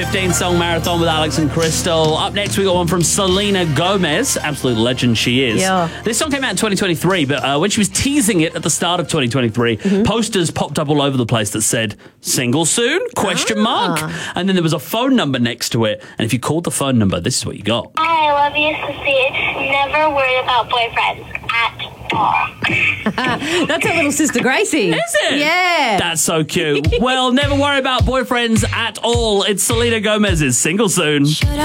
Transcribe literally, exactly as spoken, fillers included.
fifteen song marathon with Alex and Crystal. Up next, we got one from Selena Gomez. Absolute legend she is. Yeah. This song came out in twenty twenty-three, but uh, when she was teasing it at the start of twenty twenty-three, mm-hmm. posters popped up all over the place that said, single soon? Question ah. mark. And then there was a phone number next to it. And if you called the phone number, this is what you got. Hi, I love you, Sissy. Never worry about boyfriends at all. That's her little sister Gracie. Is it? Yeah. That's so cute. Well, never worry about boyfriends at all. It's Selena Gomez's Single Soon.